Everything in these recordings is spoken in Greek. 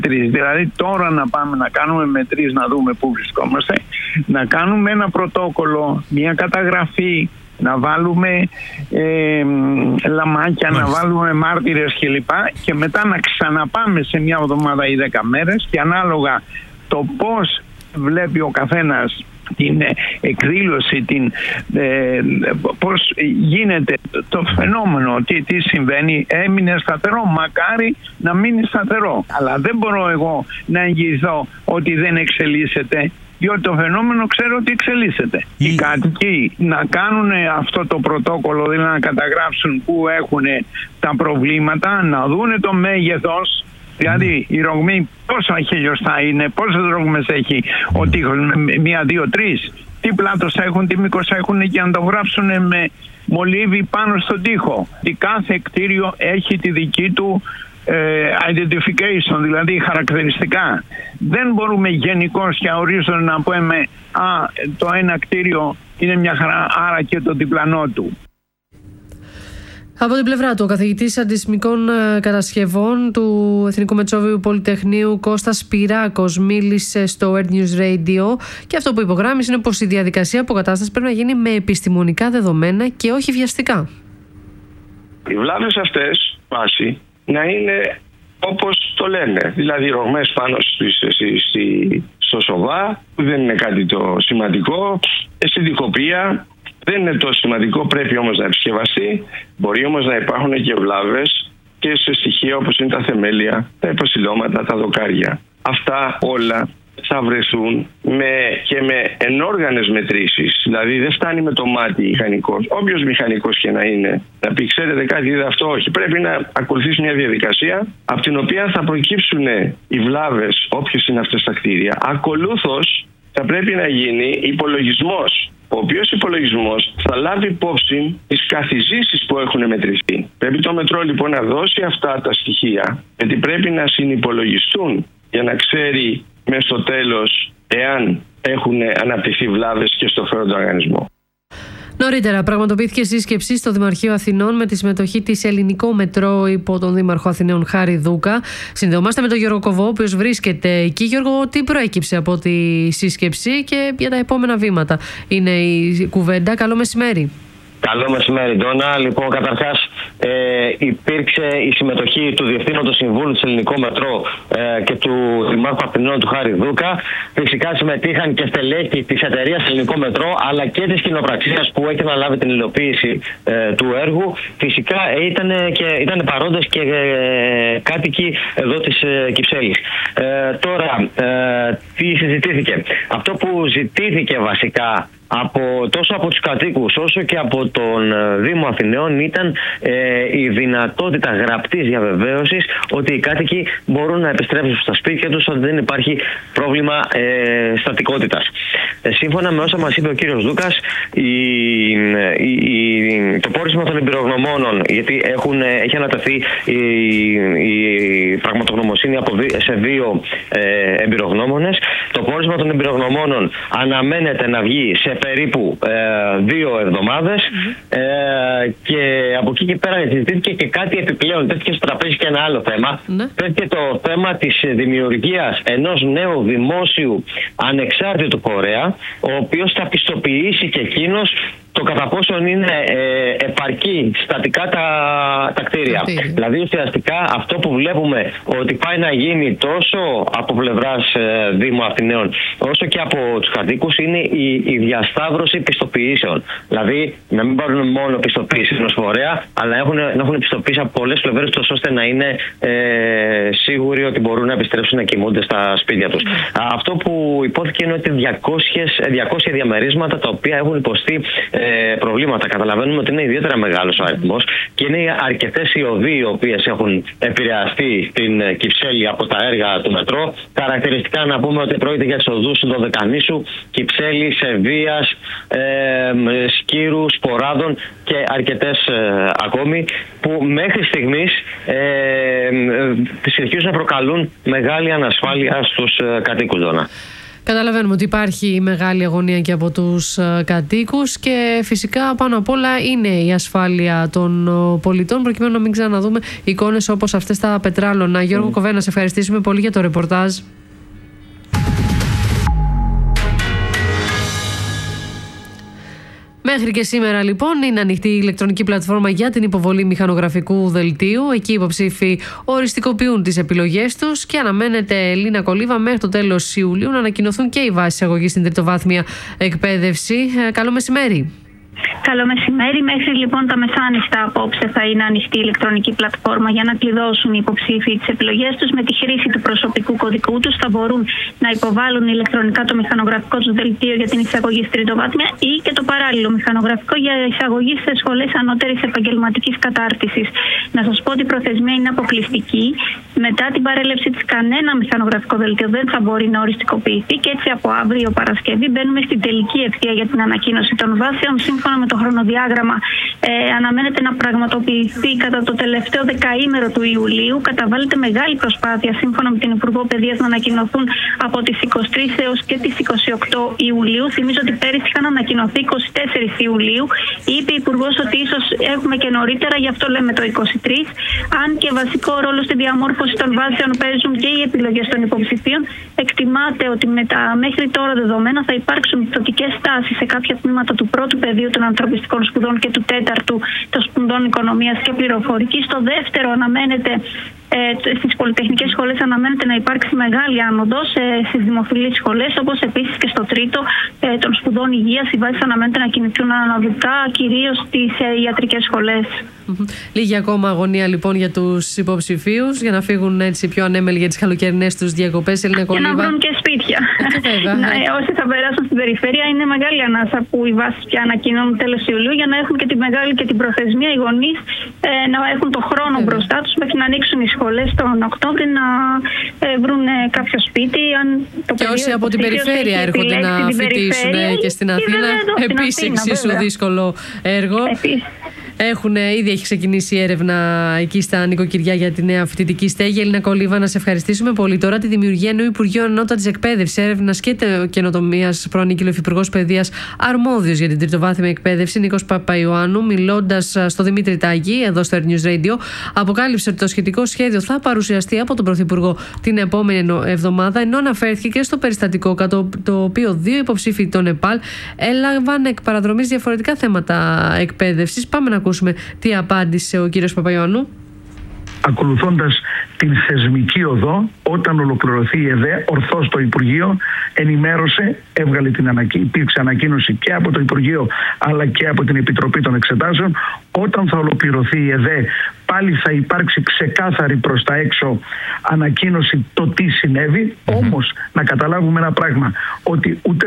Δηλαδή τώρα να πάμε να κάνουμε μετρήσεις, να δούμε πού βρισκόμαστε, να κάνουμε ένα πρωτόκολλο, μια καταγραφή, να βάλουμε λαμάκια, να βάλουμε μάρτυρες κλπ. Και μετά να ξαναπάμε σε μια εβδομάδα ή 10 μέρες και ανάλογα το πώς βλέπει ο καθένας την εκδήλωση, πώς γίνεται το φαινόμενο, τι συμβαίνει, έμεινε σταθερό. Μακάρι να μείνει σταθερό. Αλλά δεν μπορώ εγώ να εγγυηθώ ότι δεν εξελίσσεται, διότι το φαινόμενο ξέρω ότι εξελίσσεται. Οι κάτοικοι να κάνουν αυτό το πρωτόκολλο, δηλαδή να καταγράψουν πού έχουν τα προβλήματα, να δούνε το μέγεθος. Δηλαδή η ρογμή πόσα χιλιοστά είναι, πόσες ρογμές έχει ο τοίχος, 1, 2, 3, τι πλάτος έχουν, τι μήκος έχουν, και να το γράψουν με μολύβι πάνω στον τοίχο. Τι κάθε κτίριο έχει τη δική του identification, δηλαδή χαρακτηριστικά. Δεν μπορούμε γενικώς και αορίστον να πούμε το ένα κτίριο είναι μια χαρά, άρα και το διπλανό του. Από την πλευρά του, ο καθηγητής αντισημικών κατασκευών του Εθνικού Μετσόβιου Πολυτεχνείου Κώστας Σπυράκος μίλησε στο Earth News Radio και αυτό που υπογράμμισε είναι πως η διαδικασία αποκατάστασης πρέπει να γίνει με επιστημονικά δεδομένα και όχι βιαστικά. Οι βλάβες αυτές, βάση, να είναι όπως το λένε, δηλαδή ρογμές πάνω στο σοβά, που δεν είναι κάτι το σημαντικό, αισθητικοπία. Δεν είναι τόσο σημαντικό, πρέπει όμως να επισκευαστεί. Μπορεί όμως να υπάρχουν και βλάβες και σε στοιχεία όπως είναι τα θεμέλια, τα υποσυλλώματα, τα δοκάρια. Αυτά όλα θα βρεθούν και με ενόργανες μετρήσεις. Δηλαδή δεν φτάνει με το μάτι μηχανικός. Όποιος μηχανικός και να είναι, να πει ξέρετε κάτι, είδε αυτό, όχι. Πρέπει να ακολουθήσει μια διαδικασία από την οποία θα προκύψουν οι βλάβες, όποιες είναι αυτές τα κτίρια. Ακολούθως θα πρέπει να γίνει υπολογισμός, ο οποίος υπολογισμός θα λάβει υπόψη τις καθιζήσεις που έχουν μετρηθεί. Πρέπει το Μετρό λοιπόν να δώσει αυτά τα στοιχεία, γιατί πρέπει να συνυπολογιστούν για να ξέρει μες στο τέλος εάν έχουν αναπτυχθεί βλάβες και στο φέροντα οργανισμό. Νωρίτερα πραγματοποιήθηκε σύσκεψη στο Δημαρχείο Αθηνών με τη συμμετοχή της Ελληνικό Μετρό υπό τον Δήμαρχο Αθηναίων Χάρη Δούκα. Συνδεόμαστε με τον Γιώργο Κοβό, ο οποίος βρίσκεται εκεί. Γιώργο, τι προέκυψε από τη σύσκεψη και για τα επόμενα βήματα είναι η κουβέντα? Καλό μεσημέρι. Καλό μεσημέρι, Ντόνα. Λοιπόν, καταρχάς υπήρξε η συμμετοχή του Διευθύνοντος Συμβούλου της Ελληνικό Μετρό και του Δημάρχου Αθηνών του Χάρη Δούκα. Φυσικά συμμετείχαν και στελέχη της εταιρείας Ελληνικό Μετρό, αλλά και της κοινοπραξίας που έχει αναλάβει την υλοποίηση του έργου. Φυσικά ήταν παρόντες και κάτοικοι εδώ της Κυψέλης. Τώρα, τι συζητήθηκε? Αυτό που ζητήθηκε βασικά τόσο από τους κατοίκους όσο και από τον Δήμο Αθηναίων ήταν η δυνατότητα γραπτής διαβεβαίωσης ότι οι κάτοικοι μπορούν να επιστρέψουν στα σπίτια τους, ότι δεν υπάρχει πρόβλημα στατικότητας. Σύμφωνα με όσα μας είπε ο κύριος Δούκας, το πόρισμα των εμπειρογνωμόνων, γιατί έχει ανατεθεί η πραγματογνωμοσύνη σε 2 εμπειρογνώμονες, το πόρισμα των εμπειρογνωμόνων αναμένεται να βγει σε περίπου 2 εβδομάδες και από εκεί και πέρα συζητήθηκε και κάτι επιπλέον. Τέθηκε στο τραπέζι και ένα άλλο θέμα. Τέθηκε το θέμα της δημιουργίας ενός νέου δημόσιου ανεξάρτητου φορέα, ο οποίος θα πιστοποιήσει και εκείνος το κατά πόσον είναι επαρκή στατικά τα κτίρια. Δηλαδή ουσιαστικά αυτό που βλέπουμε ότι πάει να γίνει τόσο από πλευράς Δήμου Αθηναίων όσο και από τους κατοίκους είναι η διασταύρωση πιστοποιήσεων. Δηλαδή να μην πάρουν μόνο πιστοποίηση ενός φορέα, αλλά να έχουν πιστοποίηση από πολλές πλευρές ώστε να είναι σίγουροι ότι μπορούν να επιστρέψουν να κοιμούνται στα σπίτια τους. Αυτό που υπόθηκε είναι ότι 200 διαμερίσματα τα οποία έχουν υποστεί προβλήματα. Καταλαβαίνουμε ότι είναι ιδιαίτερα μεγάλος ο αριθμός και είναι αρκετές οι οδοί οι οποίες έχουν επηρεαστεί στην Κυψέλη από τα έργα του Μετρό. Χαρακτηριστικά να πούμε ότι πρόκειται για τις οδούς του Δωδεκανήσου, Κυψέλη, Σεβίας, Σκύρου, Σποράδων και αρκετές ακόμη που μέχρι στιγμής συνεχίζουν να προκαλούν μεγάλη ανασφάλεια στους κατοίκους, Δώνα. Καταλαβαίνουμε ότι υπάρχει μεγάλη αγωνία και από τους κατοίκους και φυσικά πάνω απ' όλα είναι η ασφάλεια των πολιτών, προκειμένου να μην ξαναδούμε εικόνες όπως αυτές τα πετράλωνα. Γιώργο Κοβέ, να σε ευχαριστήσουμε πολύ για το ρεπορτάζ. Μέχρι και σήμερα λοιπόν είναι ανοιχτή η ηλεκτρονική πλατφόρμα για την υποβολή μηχανογραφικού δελτίου. Εκεί οι υποψήφοι οριστικοποιούν τις επιλογές τους και αναμένεται, Λίνα Κολίβα, μέχρι το τέλος Ιουλίου να ανακοινωθούν και οι βάσεις αγωγής στην τριτοβάθμια εκπαίδευση. Καλό μεσημέρι. Καλό μεσημέρι. Μέχρι λοιπόν τα μεσάνυχτα απόψε θα είναι ανοιχτή η ηλεκτρονική πλατφόρμα για να κλειδώσουν οι υποψήφοι τις επιλογές τους. Με τη χρήση του προσωπικού κωδικού τους θα μπορούν να υποβάλουν ηλεκτρονικά το μηχανογραφικό τους δελτίο για την εισαγωγή στην τριτοβάθμια ή και το παράλληλο μηχανογραφικό για εισαγωγή σε σχολές ανώτερης επαγγελματικής κατάρτισης. Να σας πω ότι η προθεσμία είναι αποκλειστική. Μετά την παρέλευση της κανένα μηχανογραφικό δελτίο δεν θα μπορεί να οριστικοποιηθεί και έτσι από αύριο Παρασκευή μπαίνουμε στην τελική ευθεία για την ανακοίνωση των βάσεων. Σύμφωνα με το χρονοδιάγραμμα, αναμένεται να πραγματοποιηθεί κατά το τελευταίο δεκαήμερο του Ιουλίου. Καταβάλλεται μεγάλη προσπάθεια, σύμφωνα με την Υπουργό Παιδείας, να ανακοινωθούν από τις 23 έως και τις 28 Ιουλίου. Θυμίζω ότι πέρυσι είχαν ανακοινωθεί 24 Ιουλίου. Είπε η Υπουργός ότι ίσως έχουμε και νωρίτερα, γι' αυτό λέμε το 23. Αν και βασικό ρόλο στη διαμόρφωση των βάσεων παίζουν και οι επιλογές των υποψηφίων, εκτιμάται ότι με τα μέχρι τώρα δεδομένα θα υπάρξουν πτωτικές τάσεις σε κάποια τμήματα του πρώτου πεδίου των ανθρωπιστικών σπουδών και του τέταρτου των σπουδών οικονομίας και πληροφορικής. Στο δεύτερο αναμένεται, στις πολυτεχνικές σχολές αναμένεται να υπάρξει μεγάλη άνοδος, στις δημοφιλείς σχολές, όπως επίσης και στο τρίτο των σπουδών υγείας. Οι βάσεις αναμένεται να κινηθούν αναδικά, κυρίως στις ιατρικές σχολές. Λίγη ακόμα αγωνία λοιπόν για τους υποψηφίους για να φύγουν έτσι πιο ανέμελοι για τις καλοκαιρινές τους διακοπές. Και να βρουν και σπίτια. Όσοι θα περάσουν στην περιφέρεια, είναι μεγάλη ανάσα που οι βάσεις πια ανακοινώνουν τέλος Ιουλίου για να έχουν και τη μεγάλη και την προθεσμία οι γονείς να έχουν το χρόνο μπροστά τους μέχρι να ανοίξουν οι σχολές τον Οκτώβρη να βρουν κάποιο σπίτι. Και όσοι από την περιφέρεια έρχονται να φοιτήσουν και στην Αθήνα, επίσης εξίσου δύσκολο έργο. Ήδη έχει ξεκινήσει η έρευνα εκεί στα νοικοκυριά για τη νέα φοιτητική στέγη. Ελίνα Κολίβα, να σε ευχαριστήσουμε πολύ. Τώρα τη δημιουργία νέου Υπουργείου Ανώτατης Εκπαίδευσης, Έρευνας και Καινοτομίας, προανήκειλε ο Υφυπουργός Παιδείας αρμόδιος για την τριτοβάθμια εκπαίδευση, Νίκος Παπαϊωάννου, μιλώντας στο Δημήτρη Τάγη, εδώ στο Air News Radio, αποκάλυψε ότι το σχετικό σχέδιο θα παρουσιαστεί από τον Πρωθυπουργό την επόμενη εβδομάδα, ενώ αναφέρθηκε και στο περιστατικό κατά το οποίο δύο υποψήφοι των ΕΠΑΛ έλαβαν εκ παραδρομής διαφορετικά θέματα εκπαίδευσης. Πάμε να ακούσουμε τι απάντησε ο κύριος Παπαϊωάννου. Ακολουθώντας την θεσμική οδό, όταν ολοκληρωθεί η ΕΔΕ, ορθώς το Υπουργείο ενημέρωσε, υπήρξε ανακοίνωση και από το Υπουργείο αλλά και από την Επιτροπή των Εξετάσεων. Όταν θα ολοκληρωθεί η ΕΔΕ, πάλι θα υπάρξει ξεκάθαρη προς τα έξω ανακοίνωση το τι συνέβη. Όμως να καταλάβουμε ένα πράγμα, ότι ούτε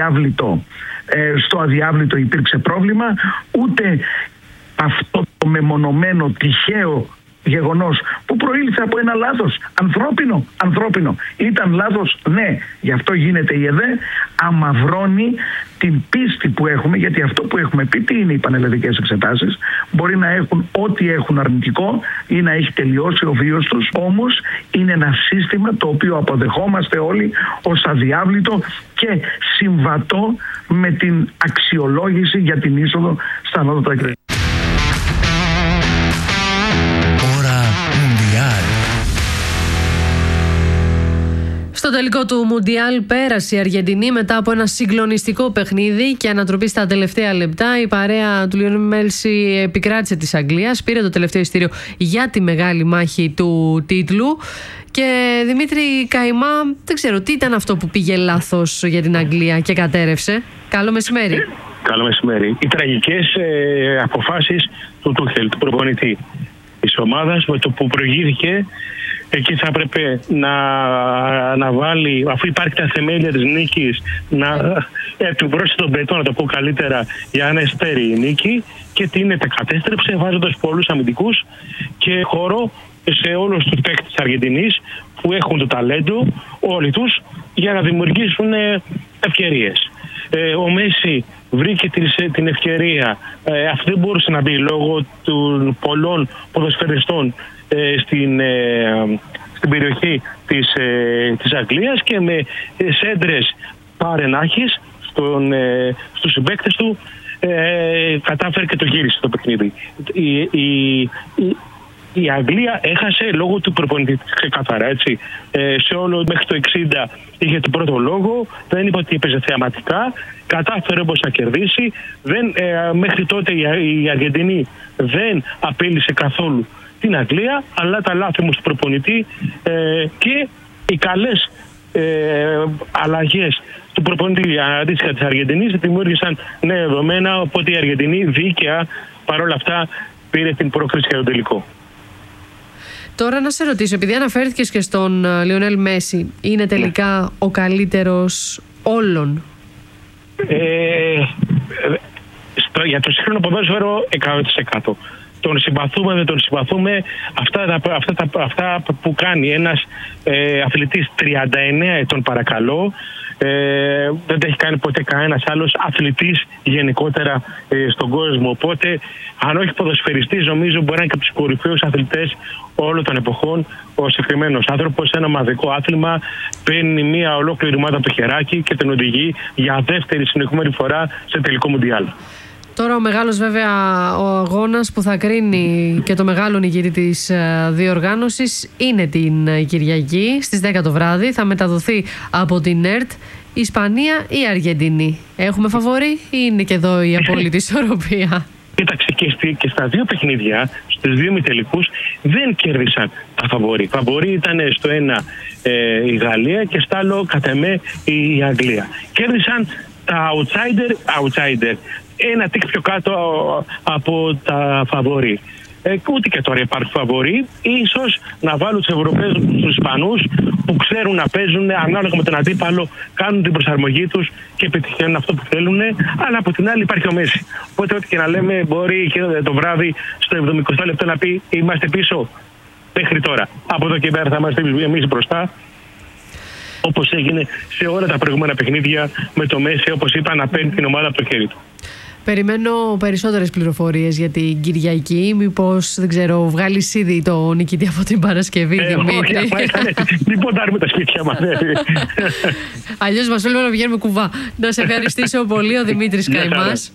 στο αδιάβλητο υπήρξε πρόβλημα, ούτε αυτό το μεμονωμένο τυχαίο γεγονός που προήλθε από ένα λάθος ανθρώπινο. Ήταν λάθος, ναι, γι' αυτό γίνεται η ΕΔΕ, αμαυρώνει την πίστη που έχουμε, γιατί αυτό που έχουμε πει, τι είναι οι πανελλαδικές εξετάσεις, μπορεί να έχουν ό,τι έχουν αρνητικό ή να έχει τελειώσει ο βίος τους, όμως είναι ένα σύστημα το οποίο αποδεχόμαστε όλοι ως αδιάβλητο και συμβατό με την αξιολόγηση για την είσοδο στα ανώτατα εκπαιδευτικά. Στο τελικό του Μουντιάλ πέρασε η Αργεντινή μετά από ένα συγκλονιστικό παιχνίδι και ανατροπή στα τελευταία λεπτά. Η παρέα του Λιονέλ Μέση επικράτησε της Αγγλίας, πήρε το τελευταίο ειστήριο για τη μεγάλη μάχη του τίτλου. Και Δημήτρη Καϊμά, δεν ξέρω τι ήταν αυτό που πήγε λάθος για την Αγγλία και κατέρευσε. Καλό μεσημέρι. Καλό μεσημέρι. Οι τραγικές αποφάσεις του Τούχελ, του προπονητή της ομάδας, με το που προηγήθηκε. Εκεί θα έπρεπε να βάλει, αφού υπάρχει τα θεμέλια της νίκης, να του μπρώσει τον πετό, να το πω καλύτερα, για να εστέρει η νίκη, και την κατέστρεψε βάζοντας πολλούς αμυντικούς και χώρο σε όλους τους παίκτες της Αργεντινής που έχουν το ταλέντο, όλοι τους, για να δημιουργήσουν ευκαιρίες. Ο Μέση βρήκε την ευκαιρία, αυτό δεν μπορούσε να μπει λόγω των πολλών ποδοσφαιριστών στην περιοχή της Αγγλίας και με σέντρες παρενάχης στους συμπαίκτες του κατάφερε και το γύρισε το παιχνίδι. Η Αγγλία έχασε λόγω του προπονητή, ξεκάθαρα, έτσι. Σε όλο μέχρι το 60 είχε τον πρώτο λόγο, δεν είπε ότι έπαιζε θεαματικά, κατάφερε όμως να κερδίσει. Μέχρι τότε η Αργεντινή δεν απείλησε καθόλου την Αγγλία, αλλά τα λάθη μου του προπονητή και οι καλές αλλαγές του προπονητή αντίστοιχα της Αργεντινής δημιούργησαν νέα δεδομένα, οπότε η Αργεντινή δίκαια παρόλα αυτά πήρε την πρόκριση για το τελικό. Τώρα να σε ρωτήσω, επειδή αναφέρθηκες και στον Λιονέλ Μέση, είναι τελικά ο καλύτερος όλων? Για το σύγχρονο ποδόσφαιρο 100%. Τον συμπαθούμε, δεν τον συμπαθούμε. Αυτά που κάνει ένας αθλητής 39 ετών, παρακαλώ, δεν τα έχει κάνει ποτέ κανένας άλλος αθλητής γενικότερα στον κόσμο. Οπότε, αν όχι ποδοσφαιριστής, νομίζω μπορεί να είναι και από τους κορυφαίους αθλητές όλων των εποχών. Ο συγκεκριμένος άνθρωπος σε ένα ομαδικό άθλημα παίρνει μια ολόκληρη ομάδα από το χεράκι και τον οδηγεί για δεύτερη συνεχόμενη φορά σε τελικό μουντιάλ. Τώρα ο μεγάλος βέβαια ο αγώνας που θα κρίνει και το μεγάλο νικητή της διοργάνωσης είναι την Κυριακή στις 10 το βράδυ. Θα μεταδοθεί από την ΕΡΤ. Ισπανία ή Αργεντινή? Έχουμε φαβορί ή είναι και εδώ η απόλυτη ισορροπία? Κοίταξε, και στα δύο παιχνίδια, στους δύο ημιτελικούς, δεν κέρδισαν τα φαβορί. Φαβορί ήταν στο ένα η Γαλλία και στο άλλο κατά εμέ η Αγγλία. Κέρδισαν τα outsider. Ένα τικ πιο κάτω από τα φαβορί. Ούτε και τώρα υπάρχουν φαβορί. Ίσως να βάλουν τους Ευρωπαίους, τους Ισπανούς που ξέρουν να παίζουν ανάλογα με τον αντίπαλο, κάνουν την προσαρμογή τους και πετυχαίνουν αυτό που θέλουν. Αλλά από την άλλη υπάρχει ο Μέση. Οπότε, ό,τι και να λέμε, μπορεί και το βράδυ στο 70 λεπτό να πει: είμαστε πίσω μέχρι τώρα. Από εδώ και πέρα θα είμαστε εμείς μπροστά. Όπως έγινε σε όλα τα προηγούμενα παιχνίδια με το Μέση, όπως είπα, να παίρνει την ομάδα από το χέρι του. Περιμένω περισσότερες πληροφορίες για την Κυριακή. Μήπως, δεν ξέρω, βγάλεις ήδη το νικητή από την Παρασκευή, Δημήτρη? Μην ποντάρουμε τα σπίτια μας. Αλλιώς μας θέλουμε να βγαίνουμε κουβά. Να σε ευχαριστήσω πολύ, ο Δημήτρης Καϊμάς.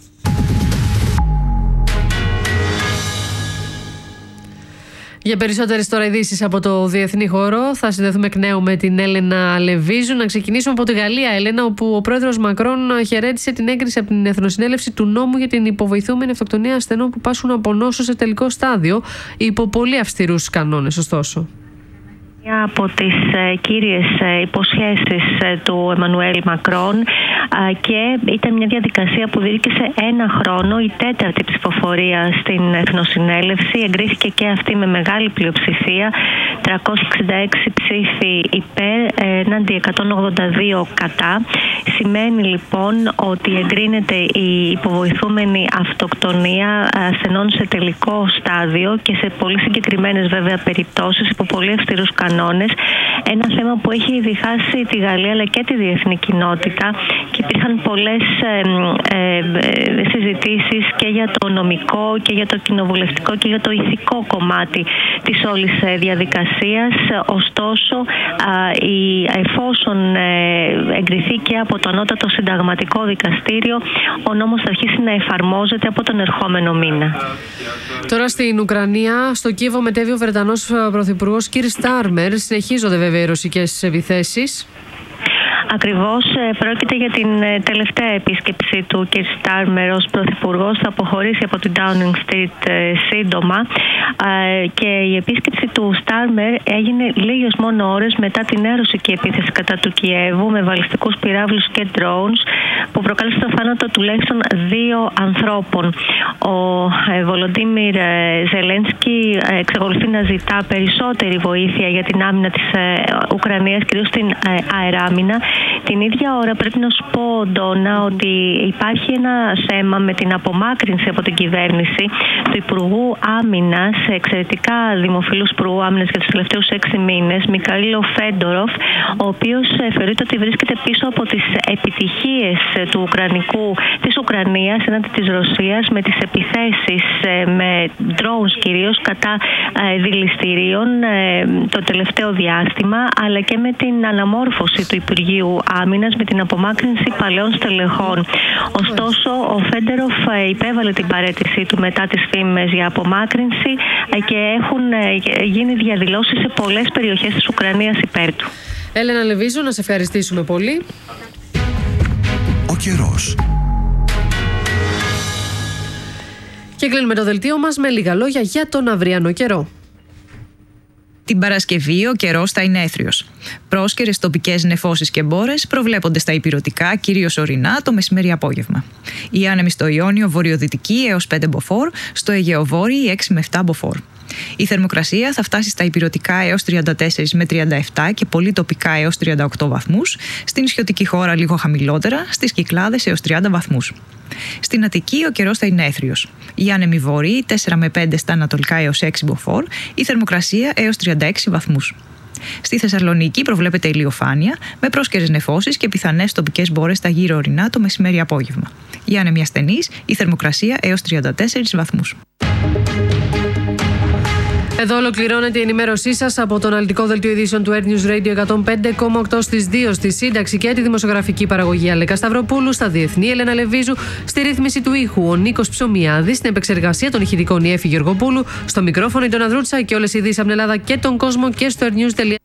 Για περισσότερες τώρα ειδήσεις από το διεθνή χώρο θα συνδεθούμε εκ νέου με την Έλενα Λεβίζου. Να ξεκινήσουμε από τη Γαλλία, Έλενα, όπου ο πρόεδρος Μακρόν χαιρέτησε την έγκριση από την Εθνοσυνέλευση του νόμου για την υποβοηθούμενη αυτοκτονία ασθενών που πάσχουν από νόσο σε τελικό στάδιο, υπό πολύ αυστηρούς κανόνες, ωστόσο. Μια από τις κύριες υποσχέσεις του Εμμανουέλ Μακρόν και ήταν μια διαδικασία που διήρκησε ένα χρόνο. Η τέταρτη ψηφοφορία στην Εθνοσυνέλευση εγκρίθηκε και αυτή με μεγάλη πλειοψηφία, 366 ψήφοι υπέρ έναντι 182 κατά. Σημαίνει λοιπόν ότι εγκρίνεται η υποβοηθούμενη αυτοκτονία ασθενών σε τελικό στάδιο και σε πολύ συγκεκριμένες βέβαια περιπτώσεις υπό πολύ αυστηρούς κανόνες. Ένα θέμα που έχει διχάσει τη Γαλλία αλλά και τη διεθνή κοινότητα και υπήρχαν πολλές συζητήσεις και για το νομικό και για το κοινοβουλευτικό και για το ηθικό κομμάτι της όλης διαδικασίας. Ωστόσο, εφόσον εγκριθεί και από το Ανώτατο Συνταγματικό Δικαστήριο, ο νόμος θα αρχίσει να εφαρμόζεται από τον ερχόμενο μήνα. Τώρα στην Ουκρανία, στο Κίεβο μετέβη ο Βρετανός Πρωθυπουργός Κίρ Στάρμερ. Συνεχίζονται βέβαια οι ρωσικές επιθέσεις. Ακριβώς, πρόκειται για την τελευταία επίσκεψη του κ. Στάρμερ ως πρωθυπουργός. Θα αποχωρήσει από την Downing Street σύντομα και η επίσκεψη του Στάρμερ έγινε λίγες μόνο ώρες μετά την νέαρωσική επίθεση κατά του Κιέβου με βαλιστικούς πυράβλους και drones που προκάλεσε το θάνατο τουλάχιστον 2 ανθρώπων. Ο Βολοντίμιρ Ζελένσκι εξακολουθεί να ζητά περισσότερη βοήθεια για την άμυνα της Ουκρανίας, κυρίως στην αεράμυνα, Την ίδια ώρα πρέπει να σου πω, Ντόνα, ότι υπάρχει ένα θέμα με την απομάκρυνση από την κυβέρνηση του Υπουργού Άμυνας, εξαιρετικά δημοφιλούς Υπουργού Άμυνας για τους τελευταίους 6 μήνες, Μιχαήλο Φέντοροφ, ο οποίος θεωρείται ότι βρίσκεται πίσω από τις επιτυχίες της Ουκρανίας έναντι της Ρωσίας με τις επιθέσεις με drones κυρίως κατά δηληστηρίων το τελευταίο διάστημα, αλλά και με την αναμόρφωση του Υπουργείου Άμυνας, με την απομάκρυνση παλαιών στελεχών. Ωστόσο, ο Φέντοροφ υπέβαλε την παραίτησή του μετά τις φήμες για απομάκρυνση και έχουν γίνει διαδηλώσεις σε πολλές περιοχές της Ουκρανίας υπέρ του. Έλενα Λεβίζου, να σε ευχαριστήσουμε πολύ. Ο καιρός. Και κλείνουμε το δελτίο μας με λίγα λόγια για τον αυριανό καιρό. Την Παρασκευή ο καιρός θα είναι έθριος. Πρόσκαιρες τοπικές νεφώσεις και μπόρες προβλέπονται στα ηπειρωτικά, κυρίως ορεινά, το μεσημέρι-απόγευμα. Οι άνεμοι στο Ιόνιο βορειοδυτική έως 5 μποφόρ, στο Αιγαιοβόρειο 6 με 7 μποφόρ. Η θερμοκρασία θα φτάσει στα ηπειρωτικά έως 34 με 37 και πολύ τοπικά έως 38 βαθμούς, στην νησιωτική χώρα λίγο χαμηλότερα, στις Κυκλάδες έως 30 βαθμούς. Στην Αττική ο καιρός θα είναι έθριος. Οι άνεμοι βορείοι 4 με 5 στα ανατολικά έως 6 μποφόρ, η θερμοκρασία έως 36 βαθμούς. Στη Θεσσαλονίκη προβλέπεται ηλιοφάνεια με πρόσκαιρες νεφώσεις και πιθανές τοπικές μπόρες στα γύρω ορεινά το μεσημέρι-απόγευμα. Οι άνεμοι ασθενείς, η θερμοκρασία έως 34 βαθμούς. Εδώ ολοκληρώνεται η ενημέρωσή σας από το αναλυτικό δελτίο ειδήσεων του Earth News Radio 105,8 στις 2 στη σύνταξη και τη δημοσιογραφική παραγωγή Αλέκα Σταυροπούλου, στα διεθνή Έλενα Λεβίζου, στη ρύθμιση του ήχου ο Νίκος Ψωμιάδης, στην επεξεργασία των ηχητικών η Εφη Γεωργοπούλου, στο μικρόφωνο η Ντόνα Δρούτσα και όλες οι ειδήσεις από την Ελλάδα και τον κόσμο και στο earthnews.gr.